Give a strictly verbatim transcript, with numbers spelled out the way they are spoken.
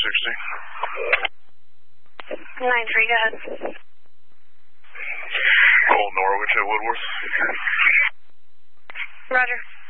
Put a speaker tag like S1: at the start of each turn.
S1: sixty.
S2: nine three, go ahead.
S1: Call Norwich at Woodworth.
S2: Roger.